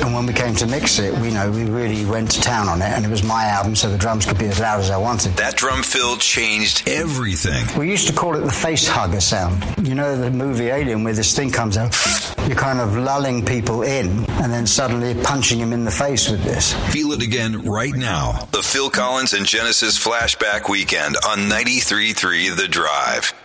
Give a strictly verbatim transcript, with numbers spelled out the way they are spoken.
And when we came to mix it, we know we really went to town on it, and it was my album, so the drums could be as loud as I wanted. That drum fill changed everything. We used to call it the face hugger sound. You know the movie Alien, where this thing comes out, you're kind of lulling people in, and then suddenly punching him in the face with this. Feel it again right now. The Phil Collins and Genesis Flashback Weekend on ninety-three point three The Drive.